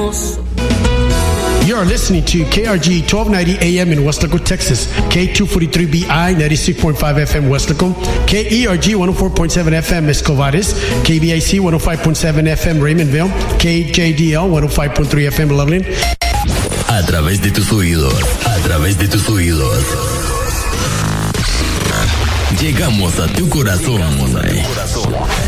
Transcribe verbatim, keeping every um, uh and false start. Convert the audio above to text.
hermoso. You're listening to K R G twelve ninety A M in Weslaco, Texas, K two forty-three B I ninety-six point five F M Weslaco, K E R G one oh four point seven F M Escovares, K B I C one oh five point seven F M Raymondville, K J D L one oh five point three F M Loveland. A través de tus oídos, a través de tus oídos. Llegamos a tu corazón.